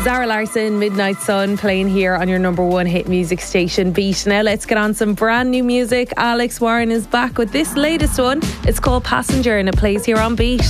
Zara Larsson, Midnight Sun, playing here on your number one hit music station, Beat. Now let's get on some brand new music. Alex Warren is back with this latest one. It's called Passenger and it plays here on Beat.